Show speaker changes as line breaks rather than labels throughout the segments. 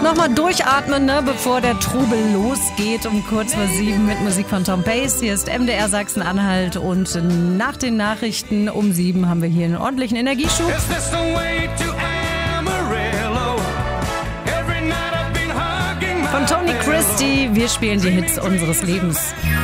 Nochmal durchatmen, ne, bevor der Trubel losgeht um kurz vor 7 mit Musik von Tom Bass. Hier ist MDR Sachsen-Anhalt und nach den Nachrichten um 7 haben wir hier einen ordentlichen Energieschub. Von Tony Christie, wir spielen die Hits unseres Lebens.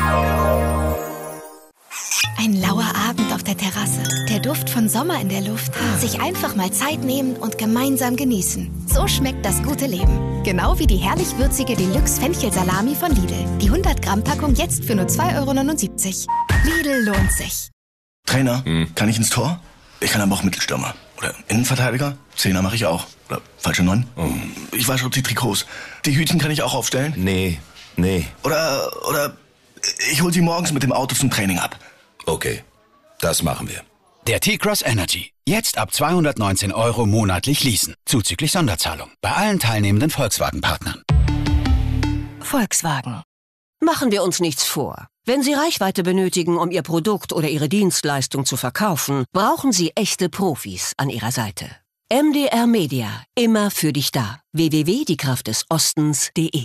Ein lauer Abend auf der Terrasse, der Duft von Sommer in der Luft, sich einfach mal Zeit nehmen und gemeinsam genießen. So schmeckt das gute Leben. Genau wie die herrlich würzige Deluxe-Fenchel-Salami von Lidl. Die 100-Gramm-Packung jetzt für nur 2,79 €. Lidl lohnt sich.
Trainer, kann ich ins Tor? Ich kann aber auch Mittelstürmer. Oder Innenverteidiger? Zehner mache ich auch. Oder falsche 9? Ich wasche auch die Trikots. Die Hütchen kann ich auch aufstellen?
Nee.
Oder ich hol sie morgens mit dem Auto zum Training ab.
Okay, das machen wir.
Der T-Cross Energy. Jetzt ab 219 € monatlich leasen. Zuzüglich Sonderzahlung. Bei allen teilnehmenden Volkswagen-Partnern.
Volkswagen. Machen wir uns nichts vor. Wenn Sie Reichweite benötigen, um Ihr Produkt oder Ihre Dienstleistung zu verkaufen, brauchen Sie echte Profis an Ihrer Seite. MDR Media. Immer für dich da. www.diekraftdesostens.de.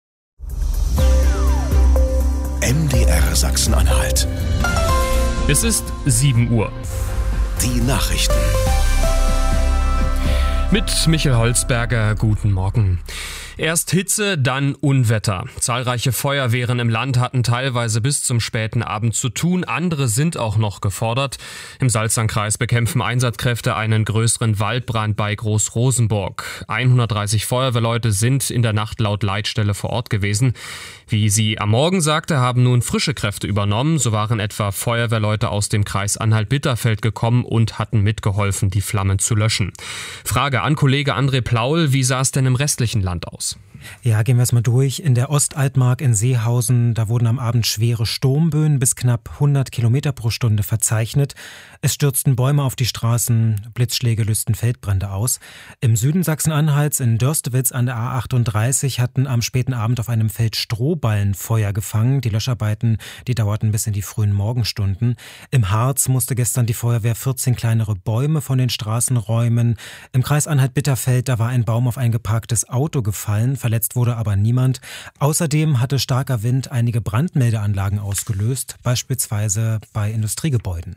MDR Sachsen-Anhalt.
Es ist 7 Uhr.
Die Nachrichten.
Mit Michael Holzberger, guten Morgen. Erst Hitze, dann Unwetter. Zahlreiche Feuerwehren im Land hatten teilweise bis zum späten Abend zu tun. Andere sind auch noch gefordert. Im Salzlandkreis bekämpfen Einsatzkräfte einen größeren Waldbrand bei Groß-Rosenburg. 130 Feuerwehrleute sind in der Nacht laut Leitstelle vor Ort gewesen. Wie sie am Morgen sagte, haben nun frische Kräfte übernommen. So waren etwa Feuerwehrleute aus dem Kreis Anhalt-Bitterfeld gekommen und hatten mitgeholfen, die Flammen zu löschen. Frage an Kollege André Plaul, wie sah es denn im restlichen Land aus?
Ja, gehen wir es mal durch. In der Ostaltmark in Seehausen, da wurden am Abend schwere Sturmböen bis knapp 100 Kilometer pro Stunde verzeichnet. Es stürzten Bäume auf die Straßen, Blitzschläge lösten Feldbrände aus. Im Süden Sachsen-Anhalts in Dörstewitz an der A38 hatten am späten Abend auf einem Feld Strohballen Feuer gefangen. Die Löscharbeiten, die dauerten bis in die frühen Morgenstunden. Im Harz musste gestern die Feuerwehr 14 kleinere Bäume von den Straßen räumen. Im Kreis Anhalt-Bitterfeld, da war ein Baum auf ein geparktes Auto gefallen. Verletzt wurde aber niemand. Außerdem hatte starker Wind einige Brandmeldeanlagen ausgelöst, beispielsweise bei Industriegebäuden.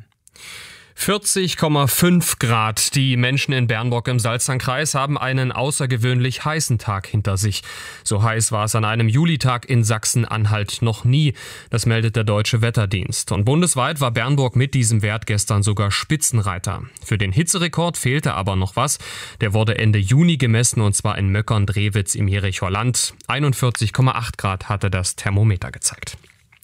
40,5 Grad. Die Menschen in Bernburg im Salzlandkreis haben einen außergewöhnlich heißen Tag hinter sich. So heiß war es an einem Julitag in Sachsen-Anhalt noch nie. Das meldet der Deutsche Wetterdienst. Und bundesweit war Bernburg mit diesem Wert gestern sogar Spitzenreiter. Für den Hitzerekord fehlte aber noch was. Der wurde Ende Juni gemessen, und zwar in Möckern-Drewitz im Jerichoer Land. 41,8 Grad hatte das Thermometer gezeigt.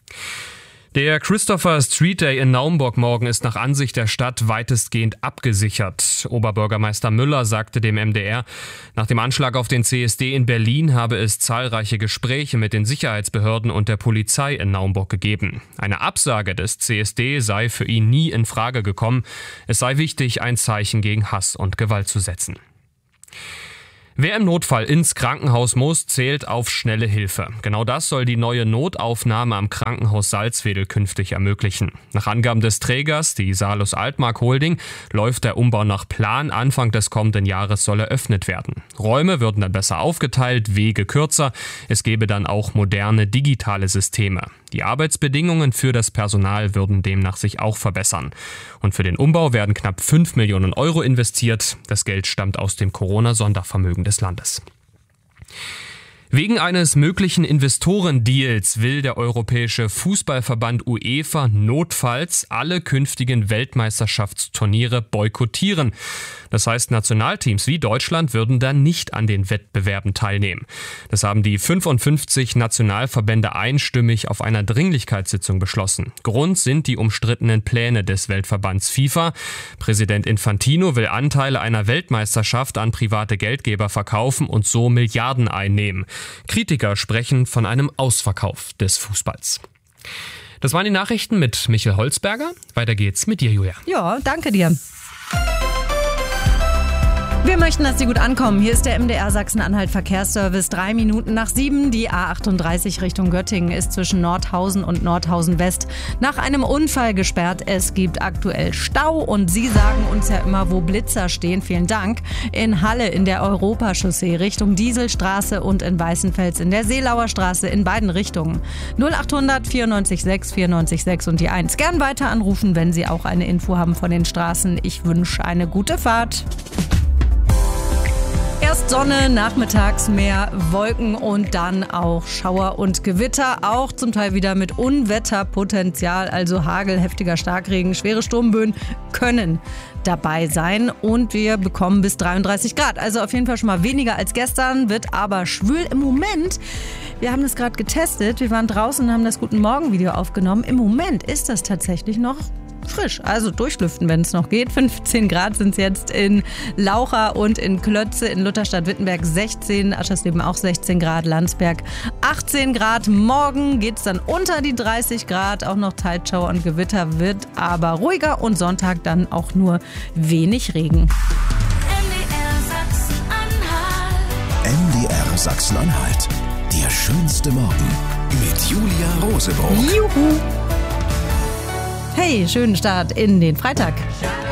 Der Christopher Street Day in Naumburg morgen ist nach Ansicht der Stadt weitestgehend abgesichert. Oberbürgermeister Müller sagte dem MDR, nach dem Anschlag auf den CSD in Berlin habe es zahlreiche Gespräche mit den Sicherheitsbehörden und der Polizei in Naumburg gegeben. Eine Absage des CSD sei für ihn nie in Frage gekommen. Es sei wichtig, ein Zeichen gegen Hass und Gewalt zu setzen. Wer im Notfall ins Krankenhaus muss, zählt auf schnelle Hilfe. Genau das soll die neue Notaufnahme am Krankenhaus Salzwedel künftig ermöglichen. Nach Angaben des Trägers, die Salus Altmark Holding, läuft der Umbau nach Plan. Anfang des kommenden Jahres soll eröffnet werden. Räume würden dann besser aufgeteilt, Wege kürzer. Es gäbe dann auch moderne digitale Systeme. Die Arbeitsbedingungen für das Personal würden demnach sich auch verbessern. Und für den Umbau werden knapp 5 Millionen € investiert. Das Geld stammt aus dem Corona-Sondervermögen des Landes. Wegen eines möglichen Investorendeals will der Europäische Fußballverband UEFA notfalls alle künftigen Weltmeisterschaftsturniere boykottieren. Das heißt, Nationalteams wie Deutschland würden dann nicht an den Wettbewerben teilnehmen. Das haben die 55 Nationalverbände einstimmig auf einer Dringlichkeitssitzung beschlossen. Grund sind die umstrittenen Pläne des Weltverbands FIFA. Präsident Infantino will Anteile einer Weltmeisterschaft an private Geldgeber verkaufen und so Milliarden einnehmen. Kritiker sprechen von einem Ausverkauf des Fußballs. Das waren die Nachrichten mit Michael Holzberger. Weiter geht's mit dir, Julia.
Ja, danke dir. Wir möchten, dass Sie gut ankommen. Hier ist der MDR Sachsen-Anhalt Verkehrsservice. 3 Minuten nach 7. Die A38 Richtung Göttingen ist zwischen Nordhausen und Nordhausen West nach einem Unfall gesperrt. Es gibt aktuell Stau und Sie sagen uns ja immer, wo Blitzer stehen. Vielen Dank. In Halle in der Europachaussee Richtung Dieselstraße und in Weißenfels in der Seelauer Straße in beiden Richtungen. 0800 94 6 94 6 und die 1. Gern weiter anrufen, wenn Sie auch eine Info haben von den Straßen. Ich wünsche eine gute Fahrt. Erst Sonne, nachmittags mehr Wolken und dann auch Schauer und Gewitter, auch zum Teil wieder mit Unwetterpotenzial, also Hagel, heftiger Starkregen, schwere Sturmböen können dabei sein und wir bekommen bis 33 Grad. Also auf jeden Fall schon mal weniger als gestern, wird aber schwül im Moment. Wir haben das gerade getestet, wir waren draußen und haben das Guten Morgen-Video aufgenommen. Im Moment ist das tatsächlich noch frisch, also durchlüften, wenn es noch geht. 15 Grad sind es jetzt in Laucha und in Klötze, in Lutherstadt-Wittenberg 16, Aschersleben auch 16 Grad, Landsberg 18 Grad. Morgen geht es dann unter die 30 Grad, auch noch Teilschauer und Gewitter, wird aber ruhiger und Sonntag dann auch nur wenig Regen.
MDR Sachsen-Anhalt. Der schönste Morgen mit Julia Rosebrock.
Juhu! Hey, schönen Start in den Freitag.